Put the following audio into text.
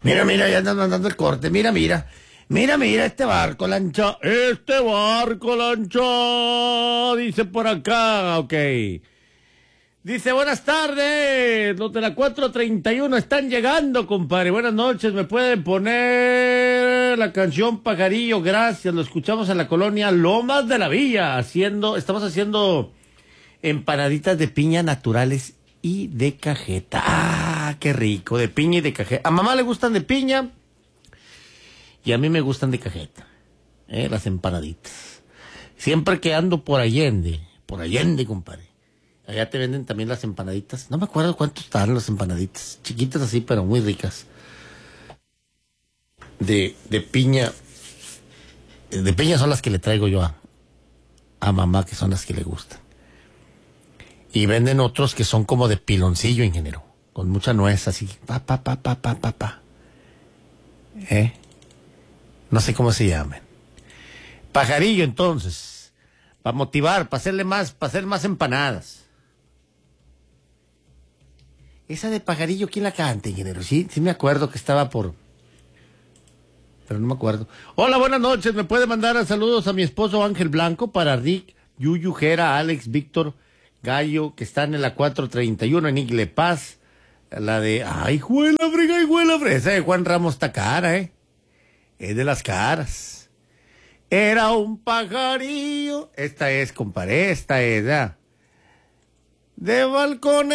Mira, ya andan mandando el corte. Mira, este barco lancha. Este barco lancha. Dice por acá, ok. Dice, buenas tardes. Los de la 431 están llegando, compadre. Buenas noches. ¿Me pueden poner la canción Pajarillo? Gracias. Lo escuchamos en la colonia Lomas de la Villa. Estamos haciendo empanaditas de piña naturales y de cajeta. Ah, qué rico, de piña y de cajeta. A mamá le gustan de piña y a mí me gustan de cajeta, las empanaditas. Siempre que ando por Allende, compadre. Allá te venden también las empanaditas. No me acuerdo cuánto están las empanaditas. Chiquitas así, pero muy ricas. De piña. De piña son las que le traigo yo a mamá, que son las que le gustan. Y venden otros que son como de piloncillo, ingeniero. Con mucha nuez, así. Pa. No sé cómo se llaman. Pajarillo, entonces. Para motivar, para hacer más empanadas. Esa de Pajarillo, ¿quién la canta, ingeniero? Sí me acuerdo que estaba pero no me acuerdo. Hola, buenas noches. ¿Me puede mandar saludos a mi esposo Ángel Blanco para Rick, Yuyu, Jera, Alex, Víctor, Gallo, que están en la 431 en Igle Paz? La de, ay, juela, frega. Esa de Juan Ramos está cara, Es de las caras. Era un pajarillo. Esta es, compadre, de balcones.